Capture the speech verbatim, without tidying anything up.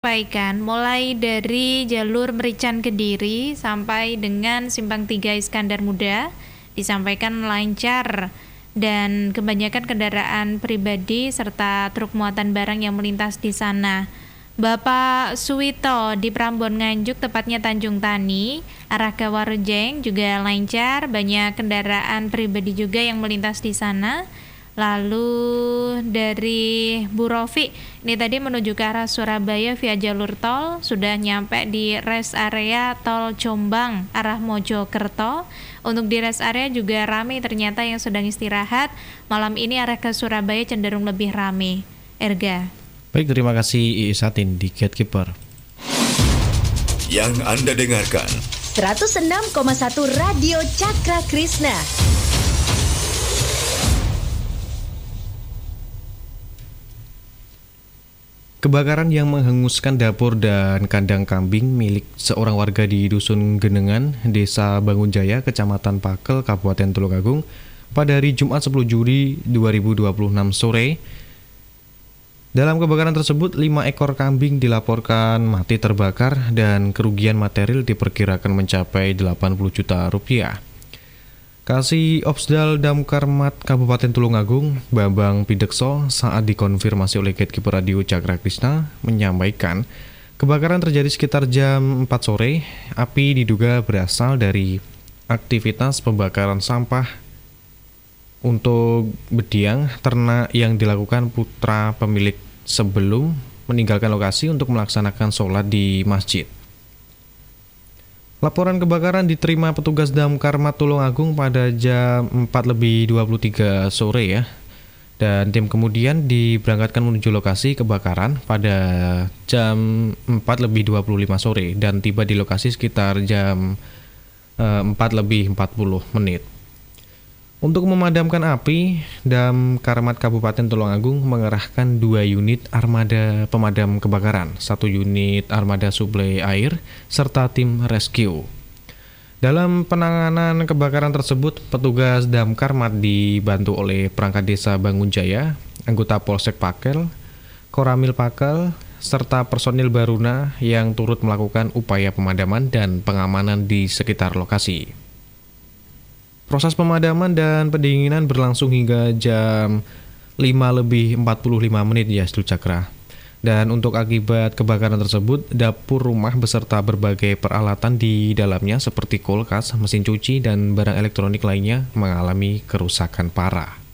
disampaikan mulai dari jalur Merican Kediri sampai dengan Simpang tiga Iskandar Muda disampaikan lancar dan kebanyakan kendaraan pribadi serta truk muatan barang yang melintas di sana. Bapak Suwito di Prambon Nganjuk, tepatnya Tanjung Tani, arah Kawarejeng juga lancar, banyak kendaraan pribadi juga yang melintas di sana. Lalu dari Bu Rofi, ini tadi menuju ke arah Surabaya via jalur tol, sudah nyampe di rest area tol Jombang arah Mojokerto. Untuk di rest area juga ramai ternyata yang sedang istirahat. Malam ini arah ke Surabaya cenderung lebih ramai. Erga. Baik, terima kasih I Isatin di Gatekeeper. Yang Anda dengarkan seratus enam koma satu Radio Cakra Krishna. Kebakaran yang menghanguskan dapur dan kandang kambing milik seorang warga di Dusun Genengan, Desa Bangunjaya, Kecamatan Pakel, Kabupaten Tulungagung pada hari Jumat sepuluh Juli dua ribu dua puluh enam sore. Dalam kebakaran tersebut, lima ekor kambing dilaporkan mati terbakar dan kerugian material diperkirakan mencapai delapan puluh juta rupiah. Kasih Opsdal Damkar Mat Kabupaten Tulungagung, Bambang Pidekso, saat dikonfirmasi oleh Gatekeeper Radio Cakra Krishna, menyampaikan kebakaran terjadi sekitar jam empat sore. Api diduga berasal dari aktivitas pembakaran sampah untuk bediang ternak yang dilakukan putra pemilik sebelum meninggalkan lokasi untuk melaksanakan sholat di masjid. Laporan kebakaran diterima petugas Damkar Mat Tulungagung pada jam empat lebih dua puluh tiga sore ya. Dan tim kemudian diberangkatkan menuju lokasi kebakaran pada jam empat lebih dua puluh lima sore dan tiba di lokasi sekitar jam eh, empat lebih empat puluh menit. Untuk memadamkan api, Damkar Mat Kabupaten Tulungagung mengerahkan dua unit armada pemadam kebakaran, satu unit armada suplai air, serta tim rescue. Dalam penanganan kebakaran tersebut, petugas Damkar Mat dibantu oleh perangkat desa Bangunjaya, anggota Polsek Pakel, Koramil Pakel, serta personil Baruna yang turut melakukan upaya pemadaman dan pengamanan di sekitar lokasi. Proses pemadaman dan pendinginan berlangsung hingga jam lima lebih empat puluh lima menit ya, Sdu Cakra. Dan untuk akibat kebakaran tersebut, dapur rumah beserta berbagai peralatan di dalamnya seperti kulkas, mesin cuci, dan barang elektronik lainnya mengalami kerusakan parah.